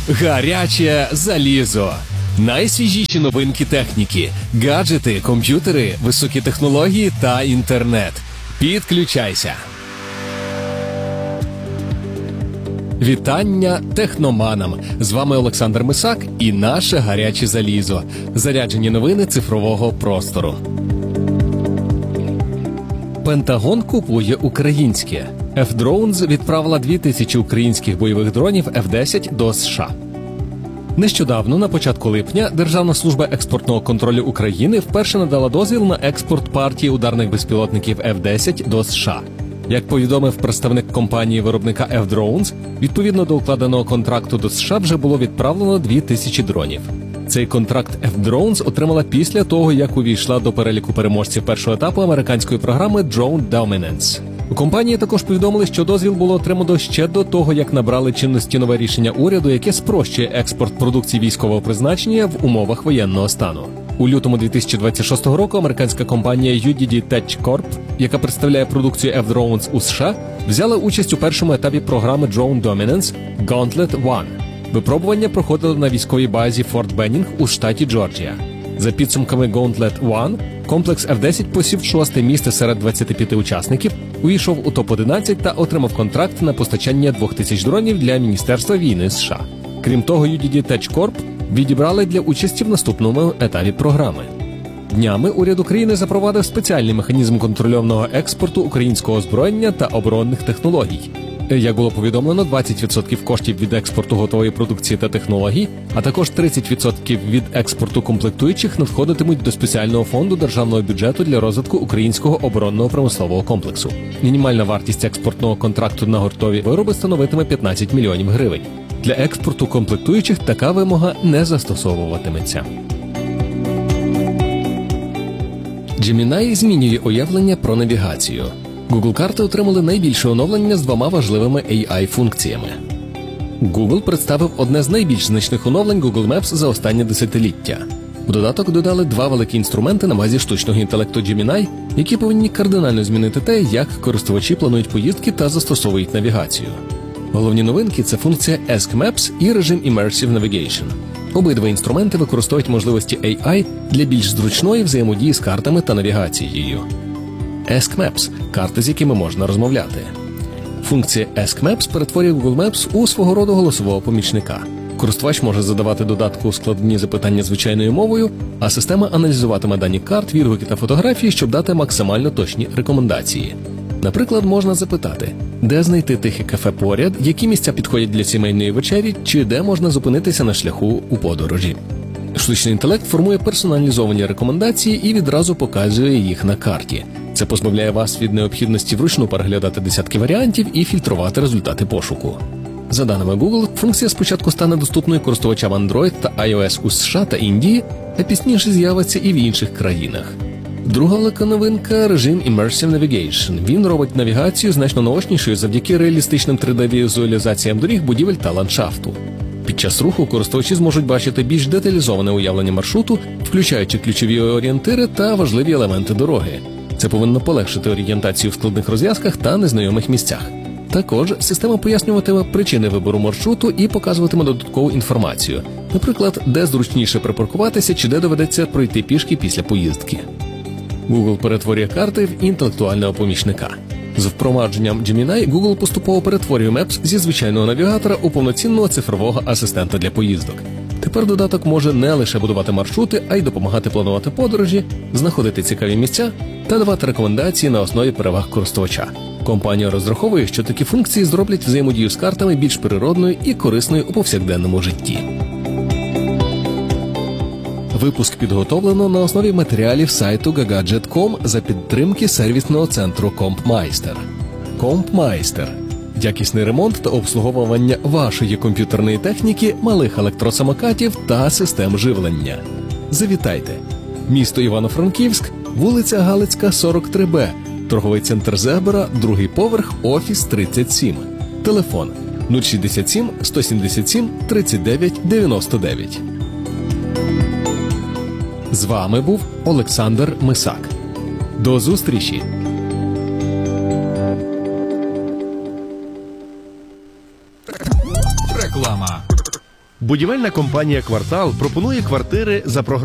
Гаряче залізо. Найсвіжіші новинки техніки, гаджети, комп'ютери, високі технології та інтернет. Підключайся. Вітання техноманам! З вами Олександр Мисак і наше гаряче залізо. Заряджені новини цифрового простору. Пентагон купує українське. F-Drones відправила 2000 українських бойових дронів F-10 до США. Нещодавно, на початку липня, Державна служба експортного контролю України вперше надала дозвіл на експорт партії ударних безпілотників F-10 до США. Як повідомив представник компанії-виробника F-Drones, відповідно до укладеного контракту до США вже було відправлено 2000 дронів. Цей контракт F-Drones отримала після того, як увійшла до переліку переможців першого етапу американської програми Drone Dominance. У компанії також повідомили, що дозвіл було отримано ще до того, як набрали чинності нове рішення уряду, яке спрощує експорт продукції військового призначення в умовах воєнного стану. У лютому 2026 року американська компанія UDD Tech Corp, яка представляє продукцію F-Drones у США, взяла участь у першому етапі програми Drone Dominance Gauntlet One. Випробування проходило на військовій базі Форт Беннінг у штаті Джорджія. За підсумками Gauntlet One, комплекс F-10 посів 6-те місце серед 25 учасників, увійшов у топ-11 та отримав контракт на постачання 2000 дронів для Міністерства війни США. Крім того, UDD Tech Corp відібрали для участі в наступному етапі програми. Днями уряд України запровадив спеціальний механізм контрольованого експорту українського озброєння та оборонних технологій. Як було повідомлено, 20% коштів від експорту готової продукції та технологій, а також 30% від експорту комплектуючих надходитимуть до спеціального фонду державного бюджету для розвитку українського оборонного промислового комплексу. Мінімальна вартість експортного контракту на готові вироби становитиме 15 мільйонів гривень. Для експорту комплектуючих така вимога не застосовуватиметься. Gemini змінює уявлення про навігацію. Google карти отримали найбільше оновлення з двома важливими AI-функціями. Google представив одне з найбільш значних оновлень Google Maps за останнє десятиліття. В додаток додали два великі інструменти на базі штучного інтелекту Gemini, які повинні кардинально змінити те, як користувачі планують поїздки та застосовують навігацію. Головні новинки – це функція Ask Maps і режим Immersive Navigation. Обидва інструменти використовують можливості AI для більш зручної взаємодії з картами та навігацією. Ask Maps – карти, з якими можна розмовляти. Функція Ask Maps перетворює Google Maps у свого роду голосового помічника. Користувач може задавати додатку складні запитання звичайною мовою, а система аналізуватиме дані карт, відгуки та фотографії, щоб дати максимально точні рекомендації. Наприклад, можна запитати, де знайти тихе кафе поряд, які місця підходять для сімейної вечері, чи де можна зупинитися на шляху у подорожі. Штучний інтелект формує персоналізовані рекомендації і відразу показує їх на карті. Це позбавляє вас від необхідності вручну переглядати десятки варіантів і фільтрувати результати пошуку. За даними Google, функція спочатку стане доступною користувачам Android та iOS у США та Індії, а пізніше з'явиться і в інших країнах. Друга велика новинка – режим Immersive Navigation. Він робить навігацію значно наочнішою завдяки реалістичним 3D-візуалізаціям доріг, будівель та ландшафту. Під час руху користувачі зможуть бачити більш деталізоване уявлення маршруту, включаючи ключові орієнтири та важливі елементи дороги. Це повинно полегшити орієнтацію в складних розв'язках та незнайомих місцях. Також система пояснюватиме причини вибору маршруту і показуватиме додаткову інформацію. Наприклад, де зручніше припаркуватися чи де доведеться пройти пішки після поїздки. Google перетворює карти в інтелектуального помічника. З впровадженням Gemini Google поступово перетворює Maps зі звичайного навігатора у повноцінного цифрового асистента для поїздок. Тепер додаток може не лише будувати маршрути, а й допомагати планувати подорожі, знаходити цікаві місця та давати рекомендації на основі переваг користувача. Компанія розраховує, що такі функції зроблять взаємодію з картами більш природною і корисною у повсякденному житті. Випуск підготовлено на основі матеріалів сайту gagadget.com за підтримки сервісного центру Компмайстер. Компмайстер – якісний ремонт та обслуговування вашої комп'ютерної техніки, малих електросамокатів та систем живлення. Завітайте! Місто Івано-Франківськ, вулиця Галицька, 43Б, торговий центр Зебра, другий поверх, офіс 37. Телефон 067 177 39 99. З вами був Олександр Мисак. До зустрічі! Реклама. Будівельна компанія «Квартал» пропонує квартири за програмою